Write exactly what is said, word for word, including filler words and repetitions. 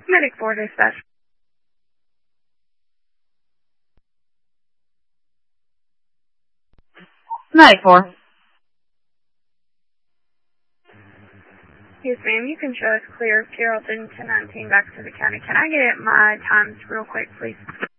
Medic four dispatch. Medic four. Yes, ma'am. You can show us clear of Geraldton to nineteen back to the county. Can I get my times real quick, please?